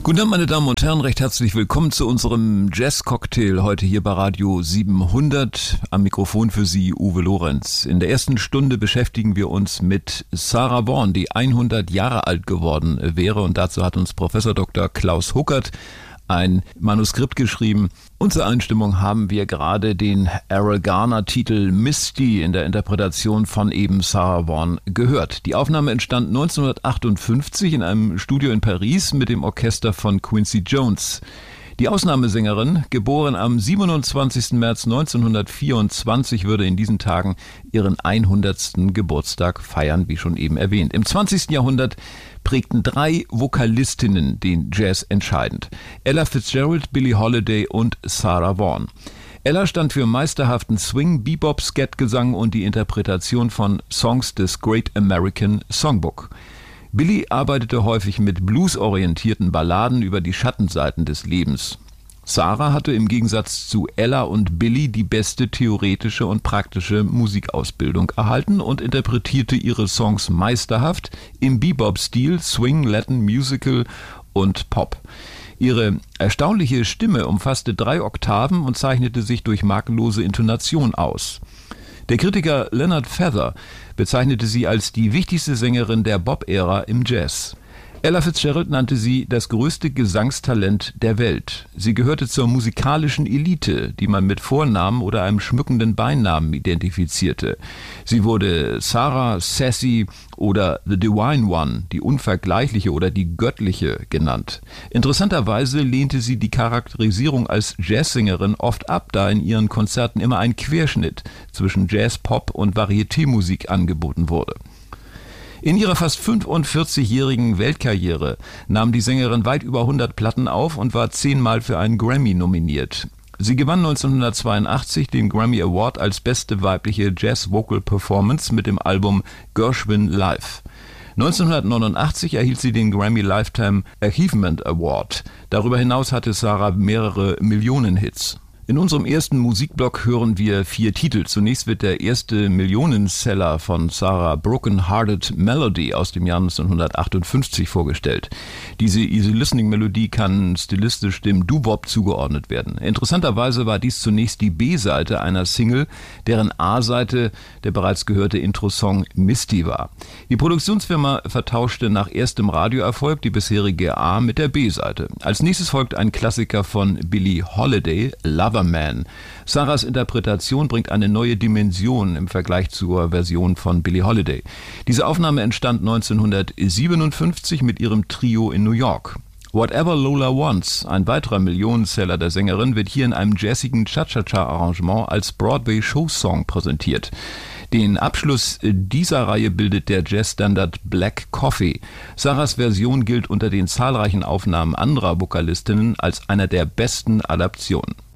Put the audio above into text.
Guten Abend, meine Damen und Herren, recht herzlich willkommen zu unserem Jazz-Cocktail heute hier bei Radio 700. Am Mikrofon für Sie Uwe Lorenz. In der ersten Stunde beschäftigen wir uns mit Sarah Vaughan, die 100 Jahre alt geworden wäre. Und dazu hat uns Professor Dr. Klaus Huckert ein Manuskript geschrieben. Und zur Einstimmung haben wir gerade den Errol Garner-Titel Misty in der Interpretation von eben Sarah Vaughan gehört. Die Aufnahme entstand 1958 in einem Studio in Paris mit dem Orchester von Quincy Jones. Die Ausnahmesängerin, geboren am 27. März 1924, würde in diesen Tagen ihren 100. Geburtstag feiern, wie schon eben erwähnt. Im 20. Jahrhundert prägten 3 Vokalistinnen den Jazz entscheidend: Ella Fitzgerald, Billie Holiday und Sarah Vaughan. Ella stand für meisterhaften Swing, Bebop, Scatgesang und die Interpretation von Songs des Great American Songbook. Billie arbeitete häufig mit bluesorientierten Balladen über die Schattenseiten des Lebens. Sarah hatte im Gegensatz zu Ella und Billie die beste theoretische und praktische Musikausbildung erhalten und interpretierte ihre Songs meisterhaft im Bebop-Stil, Swing, Latin, Musical und Pop. Ihre erstaunliche Stimme umfasste 3 Oktaven und zeichnete sich durch makellose Intonation aus. Der Kritiker Leonard Feather bezeichnete sie als die wichtigste Sängerin der Bop-Ära im Jazz. Ella Fitzgerald nannte sie das größte Gesangstalent der Welt. Sie gehörte zur musikalischen Elite, die man mit Vornamen oder einem schmückenden Beinamen identifizierte. Sie wurde Sarah, Sassy oder The Divine One, die Unvergleichliche oder die Göttliche genannt. Interessanterweise lehnte sie die Charakterisierung als Jazzsängerin oft ab, da in ihren Konzerten immer ein Querschnitt zwischen Jazz, Pop und Varieté-Musik angeboten wurde. In ihrer fast 45-jährigen Weltkarriere nahm die Sängerin weit über 100 Platten auf und war 10-mal für einen Grammy nominiert. Sie gewann 1982 den Grammy Award als beste weibliche Jazz-Vocal-Performance mit dem Album Gershwin Live. 1989 erhielt sie den Grammy Lifetime Achievement Award. Darüber hinaus hatte Sarah mehrere Millionen-Hits. In unserem ersten Musikblock hören wir 4 Titel. Zunächst wird der erste Millionenseller von Sarah, Broken Hearted Melody aus dem Jahr 1958 vorgestellt. Diese Easy-Listening-Melodie kann stilistisch dem Doo-Wop zugeordnet werden. Interessanterweise war dies zunächst die B-Seite einer Single, deren A-Seite der bereits gehörte Intro-Song Misty war. Die Produktionsfirma vertauschte nach erstem Radioerfolg die bisherige A mit der B-Seite. Als nächstes folgt ein Klassiker von Billie Holiday, Lover Man. Sarahs Interpretation bringt eine neue Dimension im Vergleich zur Version von Billie Holiday. Diese Aufnahme entstand 1957 mit ihrem Trio in New York. Whatever Lola Wants, ein weiterer Millionenseller der Sängerin, wird hier in einem jazzigen Cha-Cha-Cha-Arrangement als Broadway-Show-Song präsentiert. Den Abschluss dieser Reihe bildet der Jazzstandard Black Coffee. Sarahs Version gilt unter den zahlreichen Aufnahmen anderer Vokalistinnen als einer der besten Adaptionen.